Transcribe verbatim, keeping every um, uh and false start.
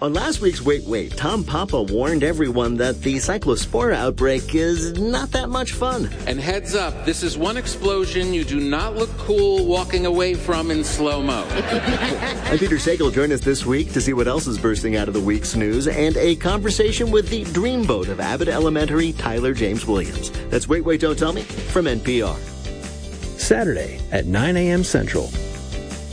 On last week's Wait Wait, Tom Papa warned everyone that the cyclospora outbreak is not that much fun. And heads up, this is one explosion you do not look cool walking away from in slow-mo. I'm Peter Sagal. Join us this week to see what else is bursting out of the week's news and a conversation with the dreamboat of Abbott Elementary, Tyler James Williams. That's Wait Wait, Don't Tell Me from N P R. Saturday at nine a.m. Central